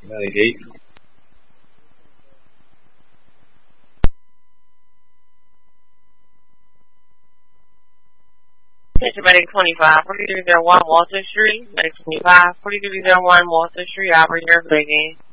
Navigate. Attention Medic 25, 4301 Walter Street. Medic 25, 4301 Walter Street, operator begging.